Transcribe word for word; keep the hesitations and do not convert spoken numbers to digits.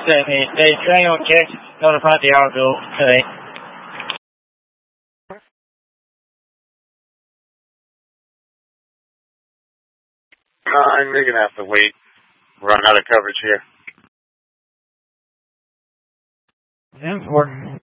They, they stay on check, notified the auto today. Uh, I'm going to have to wait. Run out of coverage here. It's important.